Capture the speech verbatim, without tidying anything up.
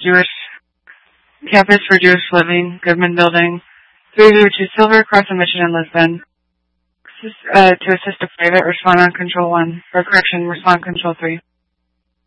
Jewish Campus for Jewish Living, Goodman Building. three zero two Silver, Cross and Michigan, Lisbon. Uh, to assist a private, respond on control one. For correction, respond control three.